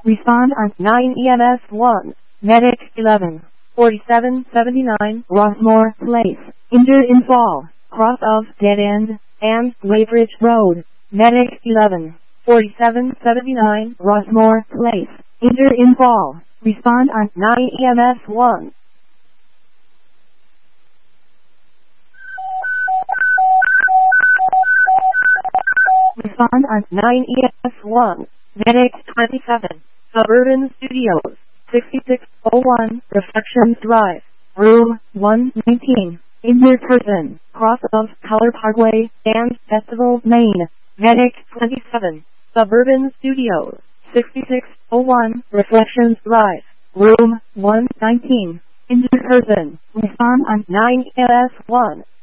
Respond on 9 EMS 1. Medic 11. 4779 Rossmore Place. Injured in fall. Cross of Dead End and Weybridge Road. Medic 11. 4779 Rossmore Place. Injured in fall. Respond on 9 EMS 1. Respond on 9 EMS 1. Medic 27. Suburban Studios. 6601 Reflections Drive. Room 119. Injured person. Cross of Color Parkway and Festival, Maine. Medic 27. Suburban Studios. 6601 Reflections Drive. Room 119. Injured person. Respond on 9 EMS 1.